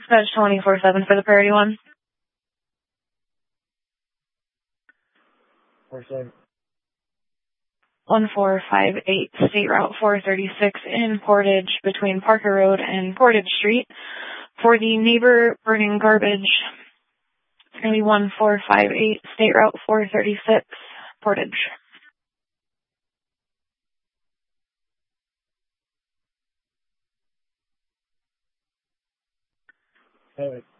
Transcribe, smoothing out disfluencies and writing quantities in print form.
Dispatch 24/7 for the priority one. 1458 State Route 436 in Portage between Parker Road and Portage Street. For the neighbor burning garbage, it's going to be 1458 State Route 436, Portage. All right.